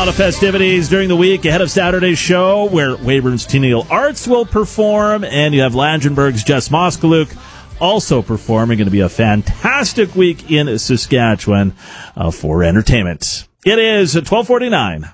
lot of festivities during the week ahead of Saturday's show where Weyburn's Tenniel Arts will perform, and you have Langenberg's Jess Moskaluk also performing. Going to be a fantastic week in Saskatchewan for entertainment. It is 12:49.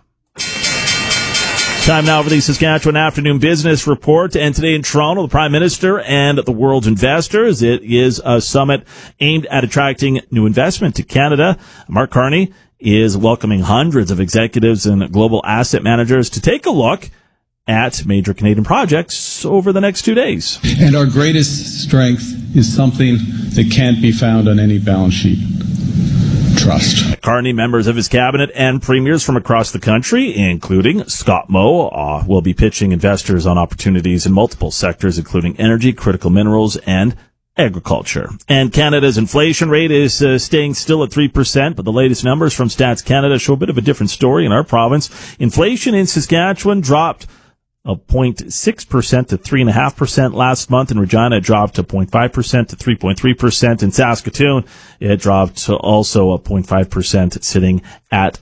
Time now for the Saskatchewan Afternoon Business Report. And today in Toronto, the Prime Minister and the world's investors. It is a summit aimed at attracting new investment to Canada. Mark Carney is welcoming hundreds of executives and global asset managers to take a look at major Canadian projects over the next 2 days. And our greatest strength is something that can't be found on any balance sheet. Trust. Carney, members of his cabinet, and premiers from across the country, including Scott Moe, will be pitching investors on opportunities in multiple sectors, including energy, critical minerals, and agriculture. And Canada's inflation rate is staying still at 3%, but the latest numbers from Stats Canada show a bit of a different story in our province. Inflation in Saskatchewan dropped 0.6% to 3.5% last month. In Regina, it dropped to 0.5% to 3.3%. In Saskatoon, it dropped to also 0.5%, sitting at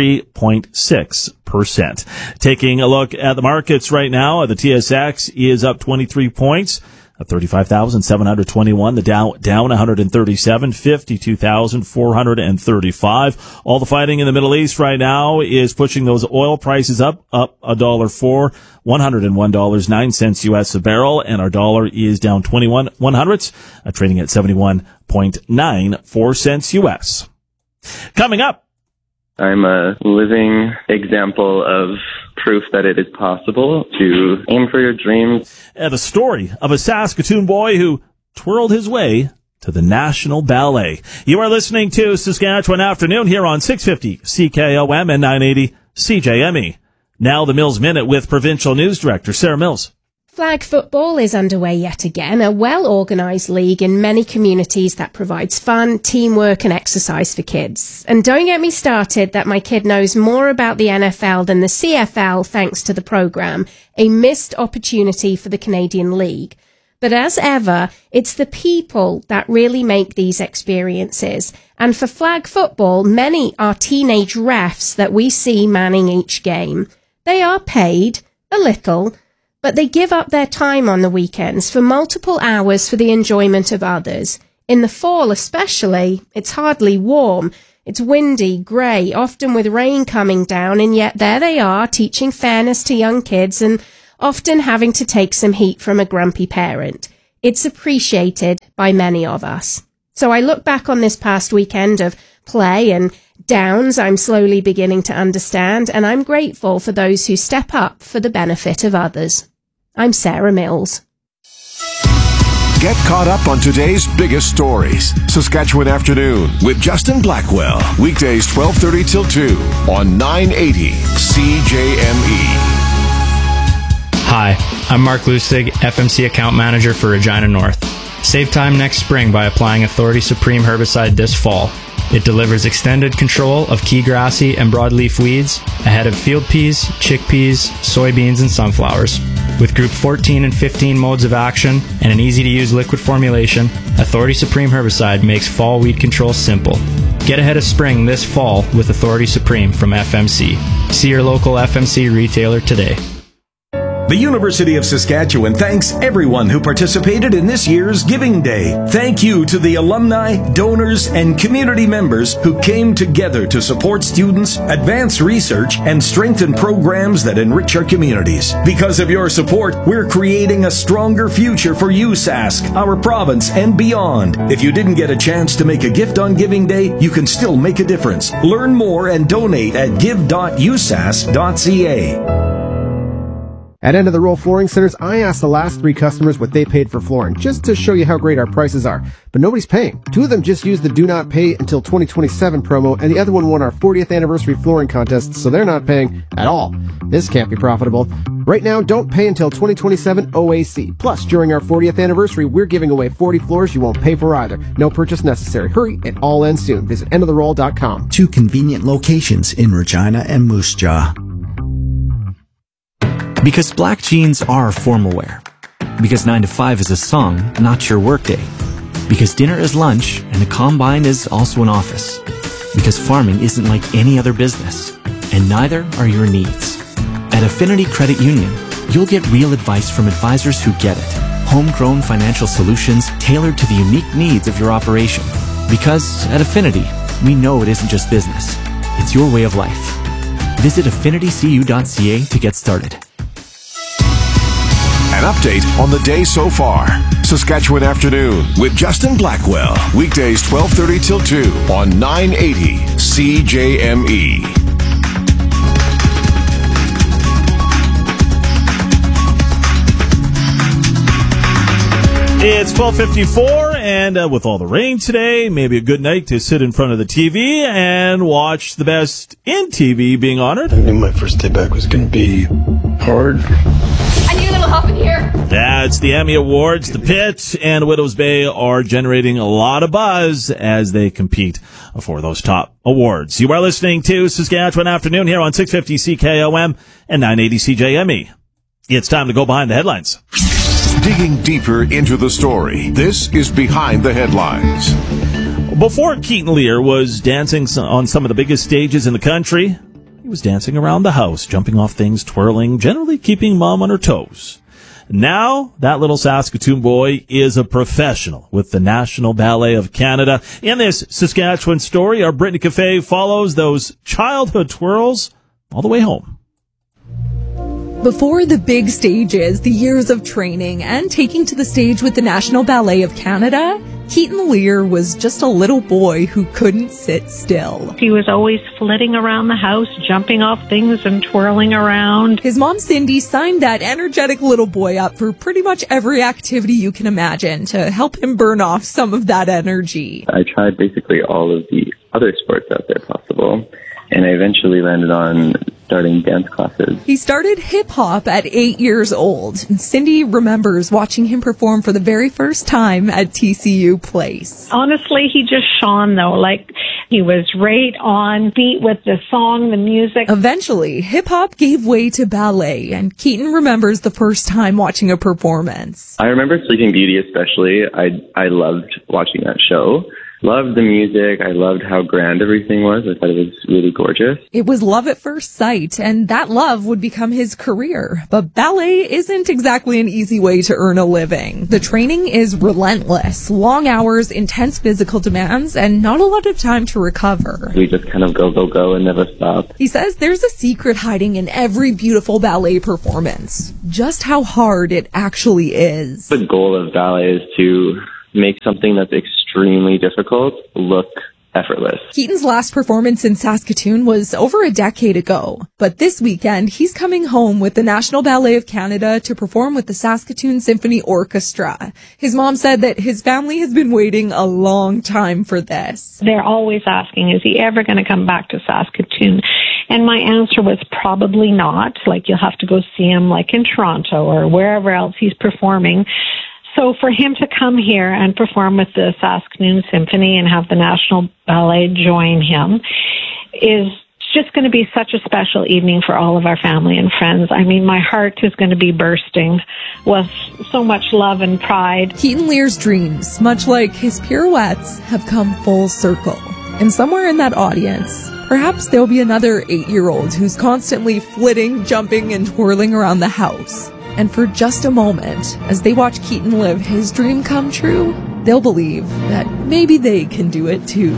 3.6%. Taking a look at the markets right now, the TSX is up 23 points. 35,721. The Dow down 137, 52,435. All the fighting in the Middle East right now is pushing those oil prices up $1.04, $101.09 US a barrel, and our dollar is down 21/100ths, trading at 71.94 cents US. Coming up, I'm a living example of proof that it is possible to aim for your dreams. The story of a Saskatoon boy who twirled his way to the National Ballet. You are listening to Saskatchewan Afternoon here on 650 CKOM and 980 CJME. Now the Mills Minute with Provincial News Director Sarah Mills. Flag football is underway yet again, a well-organised league in many communities that provides fun, teamwork and exercise for kids. And don't get me started that my kid knows more about the NFL than the CFL thanks to the programme, a missed opportunity for the Canadian League. But as ever, it's the people that really make these experiences. And for flag football, many are teenage refs that we see manning each game. They are paid a little, but they give up their time on the weekends for multiple hours for the enjoyment of others. In the fall especially, it's hardly warm. It's windy, grey, often with rain coming down, and yet there they are teaching fairness to young kids and often having to take some heat from a grumpy parent. It's appreciated by many of us. So I look back on this past weekend of play and downs I'm slowly beginning to understand, and I'm grateful for those who step up for the benefit of others. I'm Sarah Mills. Get caught up on today's biggest stories. Saskatchewan Afternoon with Justin Blackwell. Weekdays 12:30 till 2 on 980 CJME. Hi, I'm Mark Lustig, FMC Account Manager for Regina North. Save time next spring by applying Authority Supreme herbicide this fall. It delivers extended control of key grassy and broadleaf weeds ahead of field peas, chickpeas, soybeans, and sunflowers. With Group 14 and 15 modes of action and an easy-to-use liquid formulation, Authority Supreme herbicide makes fall weed control simple. Get ahead of spring this fall with Authority Supreme from FMC. See your local FMC retailer today. The University of Saskatchewan thanks everyone who participated in this year's Giving Day. Thank you to the alumni, donors, and community members who came together to support students, advance research, and strengthen programs that enrich our communities. Because of your support, we're creating a stronger future for USask, our province, and beyond. If you didn't get a chance to make a gift on Giving Day, you can still make a difference. Learn more and donate at give.usask.ca. At End of the Roll Flooring Centers, I asked the last 3 customers what they paid for flooring, just to show you how great our prices are. But nobody's paying. 2 of them just used the Do Not Pay Until 2027 promo, and the other one won our 40th anniversary flooring contest, so they're not paying at all. This can't be profitable. Right now, don't pay until 2027 OAC. Plus, during our 40th anniversary, we're giving away 40 floors you won't pay for either. No purchase necessary. Hurry, it all ends soon. Visit endoftheroll.com. 2 convenient locations in Regina and Moose Jaw. Because black jeans are formal wear. Because 9 to 5 is a song, not your workday. Because dinner is lunch and the combine is also an office. Because farming isn't like any other business. and neither are your needs. At Affinity Credit Union, you'll get real advice from advisors who get it. Homegrown financial solutions tailored to the unique needs of your operation. Because at Affinity, we know it isn't just business. It's your way of life. Visit affinitycu.ca to get started. An update on the day so far. Saskatchewan Afternoon with Justin Blackwell. Weekdays 12:30 till 2 on 980 CJME. It's 12:54, and with all the rain today, maybe a good night to sit in front of the TV and watch the best in TV being honored. I knew my first day back was going to be hard. I need a little help in here. That's the Emmy Awards. The Pit and Widows Bay are generating a lot of buzz as they compete for those top awards. You are listening to Saskatchewan Afternoon here on 650 CKOM and 980 CJME. It's time to go behind the headlines. Digging deeper into the story, this is Behind the Headlines. Before Keaton Lear was dancing on some of the biggest stages in the country, he was dancing around the house, jumping off things, twirling, generally keeping Mom on her toes. Now, that little Saskatoon boy is a professional with the National Ballet of Canada. In this Saskatchewan story, our Brittany Cafe follows those childhood twirls all the way home. Before the big stages, the years of training, and taking to the stage with the National Ballet of Canada, Keaton Lear was just a little boy who couldn't sit still. He was always flitting around the house, jumping off things and twirling around. His mom, Cindy, signed that energetic little boy up for pretty much every activity you can imagine to help him burn off some of that energy. I tried basically all of the other sports out there possible, and I eventually landed on starting dance classes. He started hip-hop at 8 years old, and Cindy remembers watching him perform for the very first time at TCU Place. Honestly, he just shone, though. Like, he was right on beat with the song, the music. Eventually, hip-hop gave way to ballet, and Keaton remembers the first time watching a performance. I remember Sleeping Beauty especially. I loved watching that show. Loved the music. I loved how grand everything was. I thought it was really gorgeous. It was love at first sight, and that love would become his career. But ballet isn't exactly an easy way to earn a living. The training is relentless. Long hours, intense physical demands, and not a lot of time to recover. We just kind of go and never stop. He says there's a secret hiding in every beautiful ballet performance. Just how hard it actually is. The goal of ballet is to make something that's extremely difficult look effortless. Keaton's last performance in Saskatoon was over a decade ago, but this weekend he's coming home with the National Ballet of Canada to perform with the Saskatoon Symphony Orchestra. His mom said that his family has been waiting a long time for this. They're always asking, is he ever going to come back to Saskatoon? And my answer was probably not. Like, you'll have to go see him like in Toronto or wherever else he's performing. So for him to come here and perform with the Saskatoon Symphony and have the National Ballet join him is just going to be such a special evening for all of our family and friends. I mean, my heart is going to be bursting with so much love and pride. Keaton Lear's dreams, much like his pirouettes, have come full circle. And somewhere in that audience, perhaps there'll be another 8-year-old who's constantly flitting, jumping, and twirling around the house. And for just a moment, as they watch Keaton live his dream come true, they'll believe that maybe they can do it too.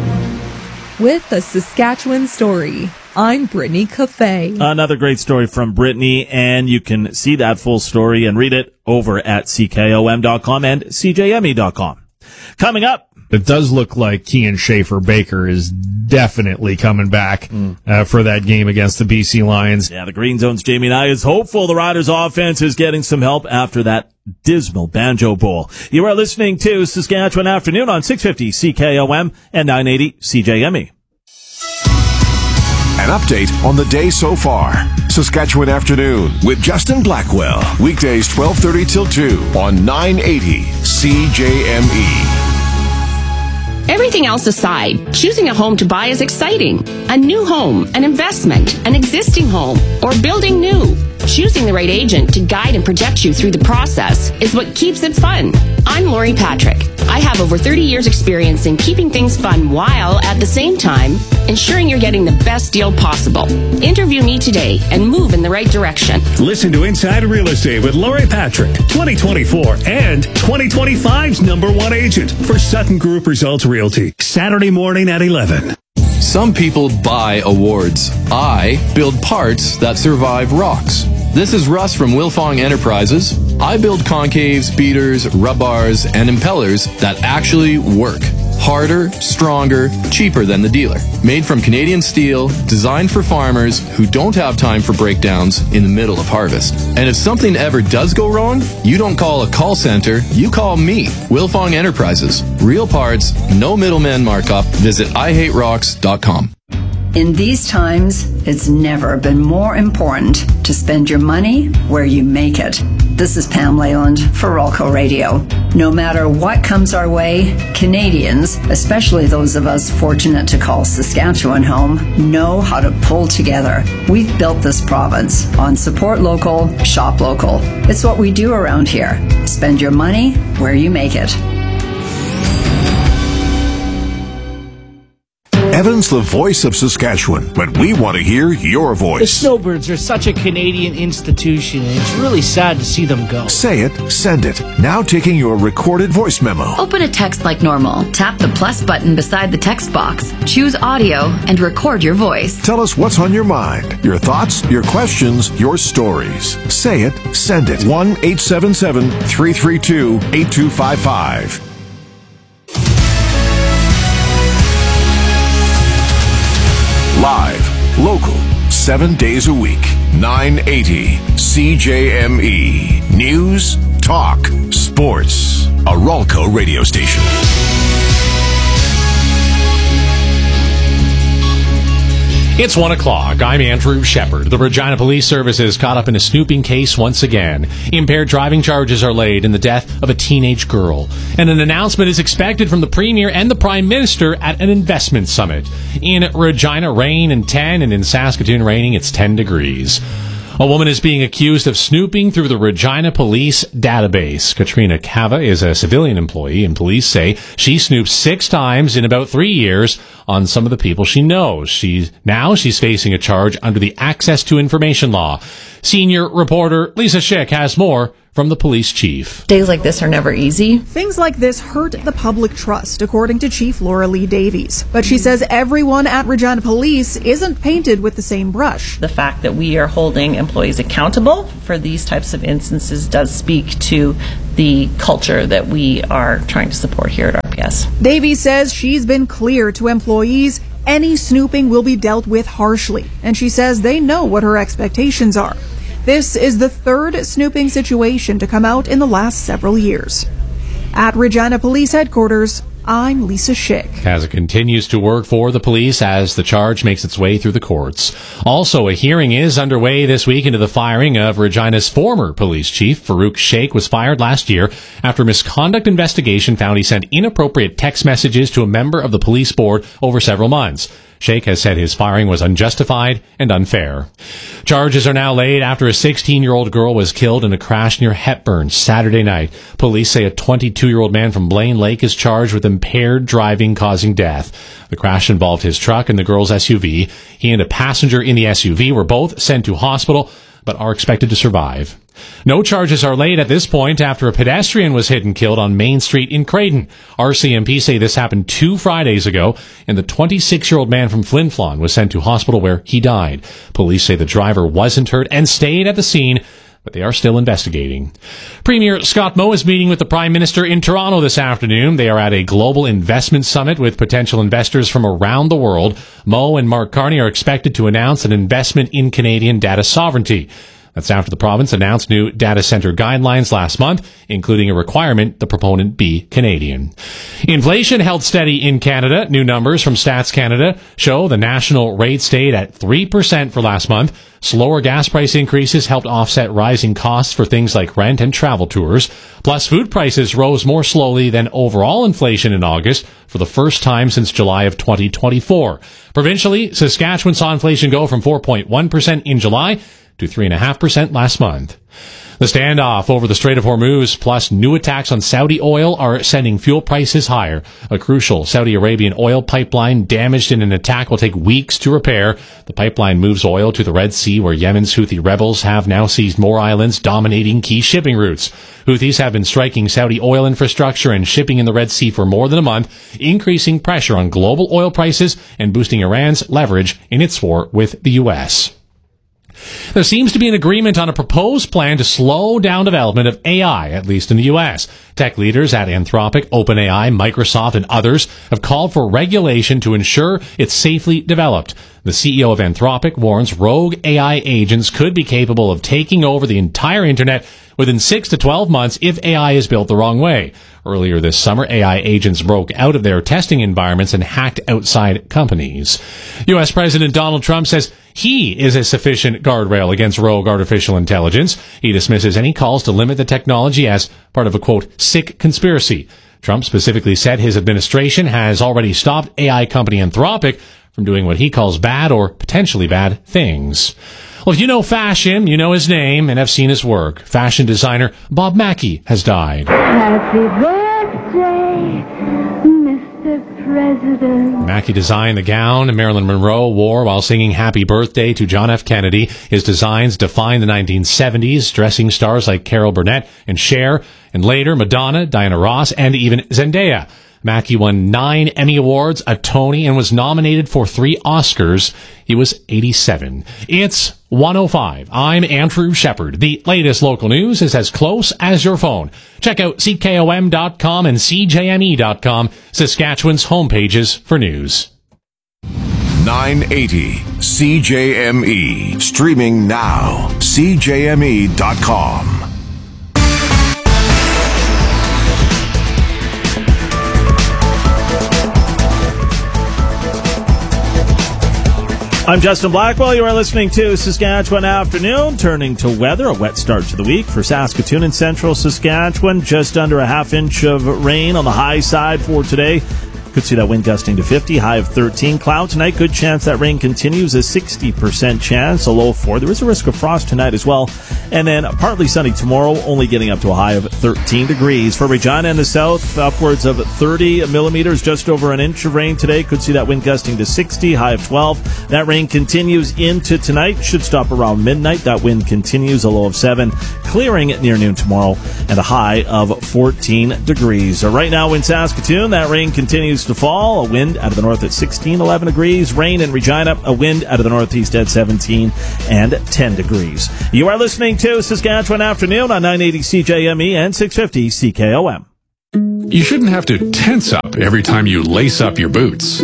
With a Saskatchewan story, I'm Brittany Cafe. Another great story from Brittany, and you can see that full story and read it over at CKOM.com and CJME.com. Coming up, it does look like Kean Schaefer-Baker is definitely coming back for that game against the BC Lions. Yeah, the Green Zone's Jamie Nye is hopeful the Riders' offense is getting some help after that dismal Banjo Bowl. You are listening to Saskatchewan Afternoon on 650 CKOM and 980 CJME. An update on the day so far. Saskatchewan Afternoon with Justin Blackwell. Weekdays 12:30 till 2 on 980 CJME. Everything else aside, choosing a home to buy is exciting. A new home, an investment, an existing home, or building new. choosing the right agent to guide and protect you through the process is what keeps it fun. I'm Lori Patrick. I have over 30 years experience in keeping things fun while at the same time ensuring you're getting the best deal possible. Interview me today and move in the right direction. Listen to Inside Real Estate with Lori Patrick, 2024 and 2025's #1 agent for Sutton Group Results Realty. Saturday morning at 11. Some people buy awards. I build parts that survive rocks. This is Russ from Wilfong Enterprises. I build concaves, beaters, rub bars, and impellers that actually work. Harder, stronger, cheaper than the dealer. Made from Canadian steel, designed for farmers who don't have time for breakdowns in the middle of harvest. And if something ever does go wrong, you don't call a call center, you call me. Wilfong Enterprises. Real parts, no middleman markup. Visit IHateRocks.com. In these times, it's never been more important to spend your money where you make it. This is Pam Leyland for Rolco Radio. No matter what comes our way, Canadians, especially those of us fortunate to call Saskatchewan home, know how to pull together. We've built this province on support local, shop local. It's what we do around here. Spend your money where you make it. Evan's the voice of Saskatchewan, but we want to hear your The voice. Snowbirds are such a Canadian institution, and it's really sad to see them go. Say it, send it. Now taking your recorded voice memo. Open a text like normal. Tap the plus button beside the text box. Choose audio and record your voice. Tell us what's on your mind, your thoughts, your questions, your stories. Say it, send it. 1-877-332-8255. Live, local, 7 days a week, 980 CJME. News, talk, sports. A Rolco radio station. It's 1 o'clock. I'm Andrew Shepard. The Regina Police Service is caught up in a snooping case once again. Impaired driving charges are laid in the death of a teenage girl. And an announcement is expected from the Premier and the Prime Minister at an investment summit. In Regina, rain and 10, and in Saskatoon, raining, it's 10 degrees. A woman is being accused of snooping through the Regina Police database. Katrina Cava is a civilian employee, and police say she snooped 6 times in about 3 years on some of the people she knows. She's facing a charge under the Access to Information Law. Senior reporter Lisa Schick has more from the police chief. Days like this are never easy. Things like this hurt the public trust, according to Chief Laura Lee Davies. But she says everyone at Regina Police isn't painted with the same brush. The fact that we are holding employees accountable for these types of instances does speak to the culture that we are trying to support here at RPS. Davies says she's been clear to employees any snooping will be dealt with harshly, and she says they know what her expectations are. This is the 3rd snooping situation to come out in the last several years. At Regina Police Headquarters, I'm Lisa Schick. Kaza continues to work for the police as the charge makes its way through the courts. Also, a hearing is underway this week into the firing of Regina's former police chief. Farouk Sheikh was fired last year after a misconduct investigation found he sent inappropriate text messages to a member of the police board over several months. Sheikh has said his firing was unjustified and unfair. Charges are now laid after a 16-year-old girl was killed in a crash near Hepburn Saturday night. Police say a 22-year-old man from Blaine Lake is charged with impaired driving causing death. The crash involved his truck and the girl's SUV. He and a passenger in the SUV were both sent to hospital, but are expected to survive. No charges are laid at this point after a pedestrian was hit and killed on Main Street in Creighton. RCMP say this happened 2 Fridays ago, and the 26-year-old man from Flin Flon was sent to hospital where he died. Police say the driver wasn't hurt and stayed at the scene, but they are still investigating. Premier Scott Moe is meeting with the Prime Minister in Toronto this afternoon. They are at a global investment summit with potential investors from around the world. Moe and Mark Carney are expected to announce an investment in Canadian data sovereignty. That's after the province announced new data center guidelines last month, including a requirement the proponent be Canadian. Inflation held steady in Canada. New numbers from Stats Canada show the national rate stayed at 3% for last month. Slower gas price increases helped offset rising costs for things like rent and travel tours. Plus, food prices rose more slowly than overall inflation in August for the first time since July of 2024. Provincially, Saskatchewan saw inflation go from 4.1% in July to 3.5% last month. The standoff over the Strait of Hormuz plus new attacks on Saudi oil are sending fuel prices higher. A crucial Saudi Arabian oil pipeline damaged in an attack will take weeks to repair. The pipeline moves oil to the Red Sea, where Yemen's Houthi rebels have now seized more islands, dominating key shipping routes. Houthis have been striking Saudi oil infrastructure and shipping in the Red Sea for more than a month, increasing pressure on global oil prices and boosting Iran's leverage in its war with the U.S. There seems to be an agreement on a proposed plan to slow down development of AI, at least in the U.S. Tech leaders at Anthropic, OpenAI, Microsoft, and others have called for regulation to ensure it's safely developed. The CEO of Anthropic warns rogue AI agents could be capable of taking over the entire internet within 6 to 12 months if AI is built the wrong way. Earlier this summer, AI agents broke out of their testing environments and hacked outside companies. U.S. President Donald Trump says he is a sufficient guardrail against rogue artificial intelligence. He dismisses any calls to limit the technology as part of a, quote, sick conspiracy. Trump specifically said his administration has already stopped AI company Anthropic from doing what he calls bad or potentially bad things. Well, if you know fashion, you know his name and have seen his work. Fashion designer Bob Mackie has died. Happy birthday, Mr. President. Mackie designed the gown Marilyn Monroe wore while singing Happy Birthday to John F. Kennedy. His designs defined the 1970s, dressing stars like Carol Burnett and Cher, and later Madonna, Diana Ross, and even Zendaya. Mackie won 9 Emmy Awards, a Tony, and was nominated for 3 Oscars. He was 87. It's 1:05. I'm Andrew Shepard. The latest local news is as close as your phone. Check out CKOM.com and CJME.com, Saskatchewan's homepages for news. 980 CJME. Streaming now. CJME.com. I'm Justin Blackwell. You are listening to Saskatchewan Afternoon. Turning to weather, a wet start to the week for Saskatoon and central Saskatchewan. Just under a half inch of rain on the high side for today. Could see that wind gusting to 50, high of 13. Cloud tonight, good chance that rain continues, a 60% chance, a low of 4. There is a risk of frost tonight as well. And then partly sunny tomorrow, only getting up to a high of 13 degrees. For Regina and the south, upwards of 30 millimeters, just over an inch of rain today. Could see that wind gusting to 60, high of 12. That rain continues into tonight, should stop around midnight. That wind continues, a low of 7. Clearing at near noon tomorrow, and a high of 14 degrees. So right now in Saskatoon, that rain continues to fall. A wind out of the north at 16, 11 degrees. Rain in Regina, a wind out of the northeast at 17 and 10 degrees. You are listening to Saskatchewan Afternoon on 980 CJME and 650 CKOM. You shouldn't have to tense up every time you lace up your boots.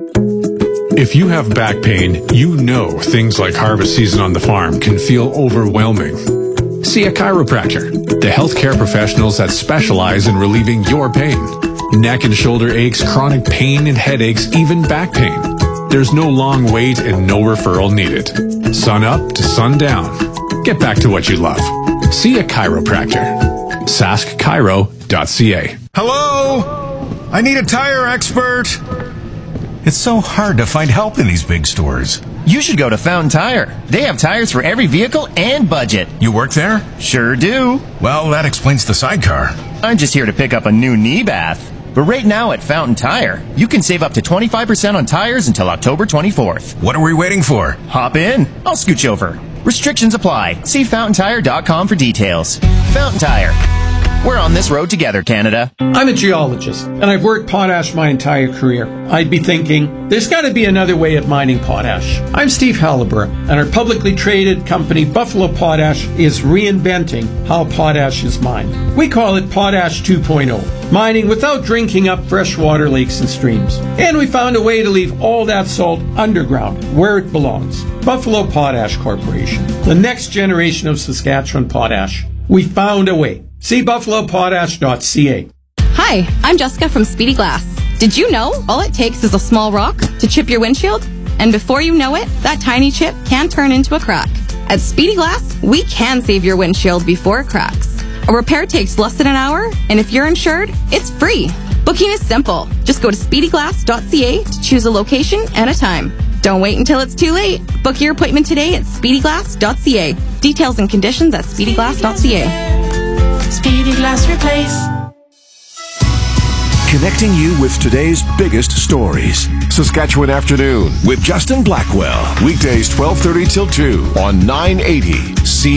If you have back pain, you know things like harvest season on the farm can feel overwhelming. See a chiropractor, the healthcare professionals that specialize in relieving your pain. Neck and shoulder aches, chronic pain and headaches, even back pain. There's no long wait and no referral needed. Sun up to sundown. Get back to what you love. See a chiropractor. saskchiro.ca. Hello? I need a tire expert. It's so hard to find help in these big stores. You should go to Fountain Tire. They have tires for every vehicle and budget. You work there? Sure do. Well, that explains the sidecar. I'm just here to pick up a new knee bath. But right now at Fountain Tire, you can save up to 25% on tires until October 24th. What are we waiting for? Hop in. I'll scooch over. Restrictions apply. See fountaintire.com for details. Fountain Tire. We're on this road together, Canada. I'm a geologist, and I've worked potash my entire career. I'd be thinking, there's got to be another way of mining potash. I'm Steve Halliburton, and our publicly traded company, Buffalo Potash, is reinventing how potash is mined. We call it Potash 2.0, mining without drinking up freshwater lakes and streams. And we found a way to leave all that salt underground, where it belongs. Buffalo Potash Corporation, the next generation of Saskatchewan potash. We found a way. See buffalopotash.ca. Hi, I'm Jessica from Speedy Glass. Did you know all it takes is a small rock to chip your windshield? And before you know it, that tiny chip can turn into a crack. At Speedy Glass, we can save your windshield before it cracks. A repair takes less than an hour, and if you're insured, it's free. Booking is simple. Just go to speedyglass.ca to choose a location and a time. Don't wait until it's too late. Book your appointment today at speedyglass.ca. Details and conditions at speedyglass.ca. Speedy Glass Replace. Connecting you with today's biggest stories. Saskatchewan Afternoon with Justin Blackwell. Weekdays 12:30 till 2 on 980